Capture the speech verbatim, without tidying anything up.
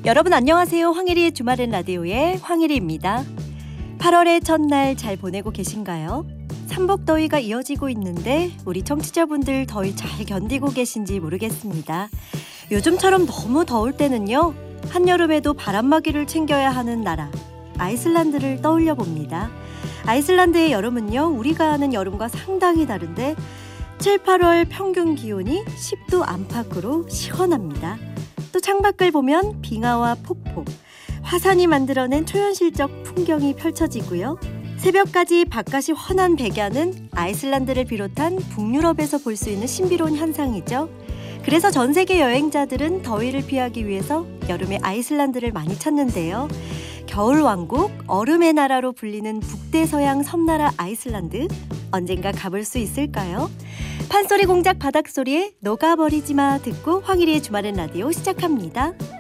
여러분 안녕하세요. 황혜리의 주말엔 라디오의 황혜리입니다. 팔월의 첫날 잘 보내고 계신가요? 삼복더위가 이어지고 있는데 우리 청취자분들 더위 잘 견디고 계신지 모르겠습니다. 요즘처럼 너무 더울 때는요, 한여름에도 바람막이를 챙겨야 하는 나라 아이슬란드를 떠올려 봅니다. 아이슬란드의 여름은요, 우리가 아는 여름과 상당히 다른데 칠, 팔월 평균 기온이 십 도 안팎으로 시원합니다. 또 창밖을 보면 빙하와 폭포, 화산이 만들어낸 초현실적 풍경이 펼쳐지고요. 새벽까지 바깥이 환한 백야는 아이슬란드를 비롯한 북유럽에서 볼 수 있는 신비로운 현상이죠. 그래서 전 세계 여행자들은 더위를 피하기 위해서 여름에 아이슬란드를 많이 찾는데요. 겨울 왕국, 얼음의 나라로 불리는 북대서양 섬나라 아이슬란드, 언젠가 가볼 수 있을까요? 판소리 공작 바닥소리에 녹아버리지마 듣고 황희리의 주말엔 라디오 시작합니다.